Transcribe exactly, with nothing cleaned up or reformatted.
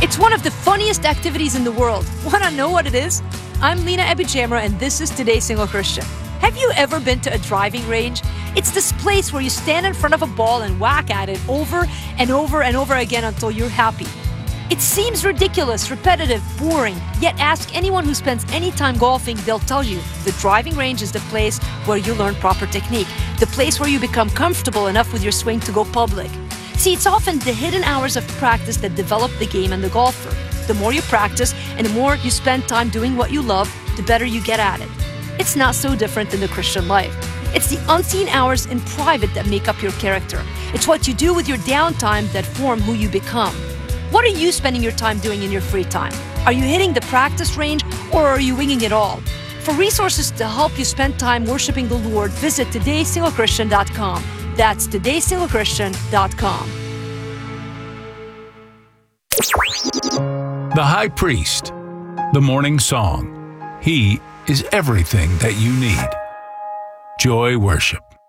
It's one of the funniest activities in the world. Want to know what it is? I'm Lena Ebichamra, and this is Today's Single Christian. Have you ever been to a driving range? It's this place where you stand in front of a ball and whack at it over and over and over again until you're happy. It seems ridiculous, repetitive, boring, yet ask anyone who spends any time golfing, they'll tell you the driving range is the place where you learn proper technique, the place where you become comfortable enough with your swing to go public. See, it's often the hidden hours of practice that develop the game and the golfer. The more you practice and the more you spend time doing what you love, the better you get at it. It's not so different in the Christian life. It's the unseen hours in private that make up your character. It's what you do with your downtime that form who you become. What are you spending your time doing in your free time? Are you hitting the practice range or are you winging it all? For resources to help you spend time worshiping the Lord, visit today single christian dot com. That's today single christian dot com. The High Priest, the Morning Song. He is everything that you need. Joy Worship.